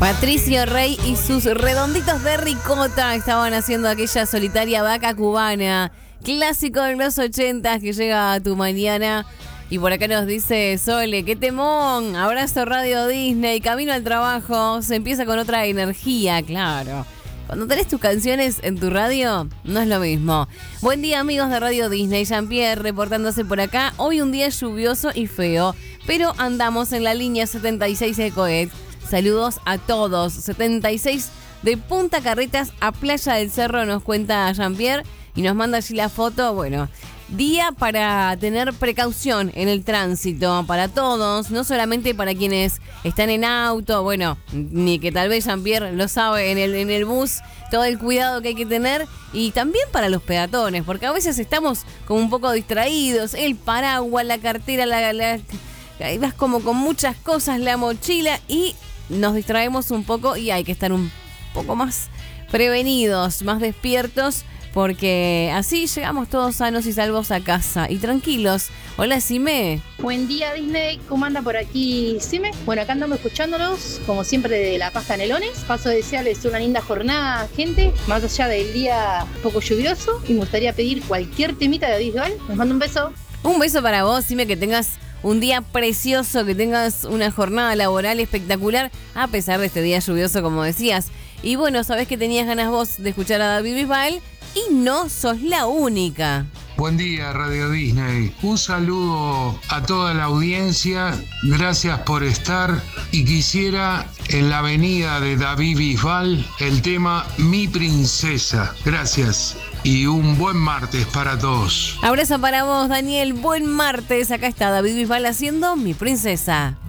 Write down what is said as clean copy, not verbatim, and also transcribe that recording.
Patricio Rey y sus redonditos de ricota estaban haciendo aquella solitaria vaca cubana, clásico de los 80 que llega a tu mañana. Y por acá nos dice Sole, qué temón, abrazo Radio Disney, camino al trabajo, se empieza con otra energía, claro. Cuando tenés tus canciones en tu radio, no es lo mismo. Buen día amigos de Radio Disney, Jean-Pierre reportándose por acá. Hoy un día lluvioso y feo, pero andamos en la línea 76 de Coet. Saludos a todos. 76 de Punta Carretas a Playa del Cerro nos cuenta Jean-Pierre y nos manda allí la foto. Bueno, día para tener precaución en el tránsito para todos, no solamente para quienes están en auto, bueno, ni que tal vez Jean-Pierre lo sabe en el bus, todo el cuidado que hay que tener, y también para los peatones, porque a veces estamos como un poco distraídos, el paraguas, la cartera, ahí vas como con muchas cosas, la mochila, y nos distraemos un poco y hay que estar un poco más prevenidos, más despiertos, porque así llegamos todos sanos y salvos a casa y tranquilos. Hola, Sime. Buen día, Disney. ¿Cómo anda por aquí, Sime? Bueno, acá andamos escuchándolos, como siempre, de La Paz Canelones. Paso a desearles una linda jornada, gente, más allá del día poco lluvioso. Y me gustaría pedir cualquier temita de Bisbal. Les mando un beso. Un beso para vos, Sime, que tengas un día precioso, que tengas una jornada laboral espectacular, a pesar de este día lluvioso, como decías. Y bueno, sabés que tenías ganas vos de escuchar a David Bisbal, y no sos la única. Buen día, Radio Disney. Un saludo a toda la audiencia. Gracias por estar. Y quisiera en la avenida de David Bisbal el tema Mi Princesa. Gracias. Y un buen martes para todos. Abrazo para vos, Daniel. Buen martes. Acá está David Bisbal haciendo Mi Princesa.